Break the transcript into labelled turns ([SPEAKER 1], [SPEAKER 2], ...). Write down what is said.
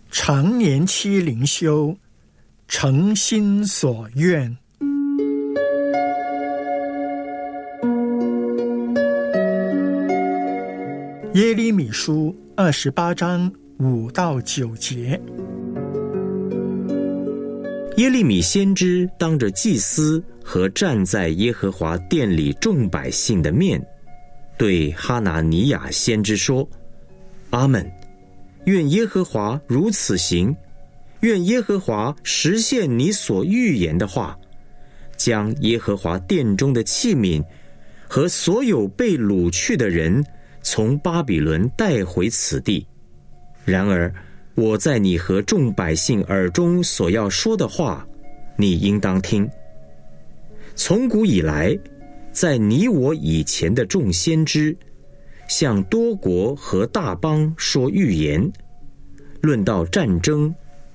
[SPEAKER 1] 常年期灵修，诚心所愿。耶利米书28章5到9节。
[SPEAKER 2] 耶利米先知当着祭司和站在耶和华殿里众百姓的面，对哈拿尼亚先知说：阿们，愿耶和华如此行，愿耶和华实现你所预言的话，将耶和华殿中的器皿和所有被掳去的人从巴比伦带回此地。然而我在你和众百姓耳中所要说的话，你应当听。从古以来，在你我以前的众先知，向多国和大邦说预言，论到战争、